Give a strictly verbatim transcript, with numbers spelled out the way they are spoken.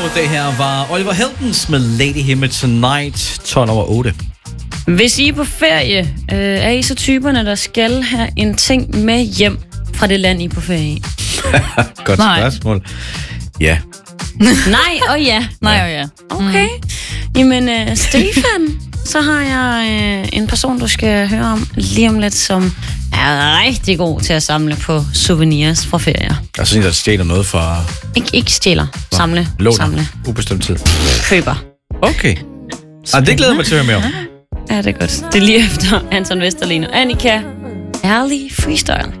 Det her var Oliver Heldens med Lady Himmel Tonight, tolv over otte. Hvis I er på ferie, øh, er I så typerne, der skal have en ting med hjem fra det land, I er på ferie i? Godt Nej. spørgsmål. Ja. Nej og ja. Nej og ja. Okay. Mm. Jamen, øh, Stefan, så har jeg øh, en person, du skal høre om lige om lidt, som er rigtig god til at samle på souvenirs fra ferier. Altså en, der stjæler noget fra... Ik- ikke stjæler. Samle. Låner. Samle. Ubestemt tid. Køber. Okay. Ah, det glæder mig til at høre mere om. Ja, det er godt. Det er lige efter Anton Vesterlin og Annika. Ærlig freestyle.